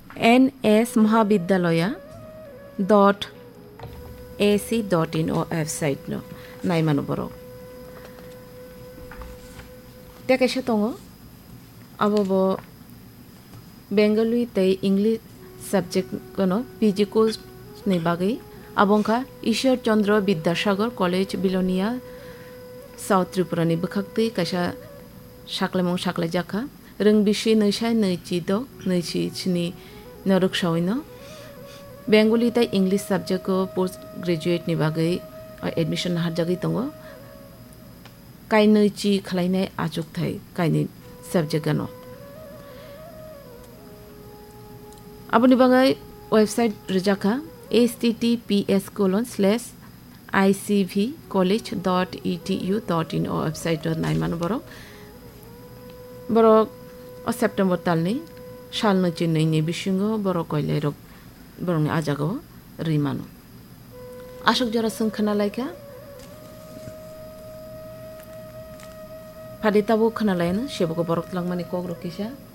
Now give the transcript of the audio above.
NS mahavidyalaya.ac.in o website no naimano borok. Te kaisa tongo abo bo Bengali tei English subject kono PG course ni bagai abongkha Ishwar Chandra Vidyasagar College Bilonia South Tripura ni bwkhakti kaisa saklemong saklaijaka rungbishi neusai neujidok neusi chini noruksaoino Bengali tei English subject ko post graduate ni bagai admission harjagui tongo kaineuchi khlainai achuk thai kaini subject ano aboni bagai website rijaka https://icvcollege.edu.in o website naimano borok September talni salno chinai ni bisingo borok koilai rok borok ni ajago rimano asok jara sungkhana laika Paditabo khana laina seboko borok langmani kogrok kisa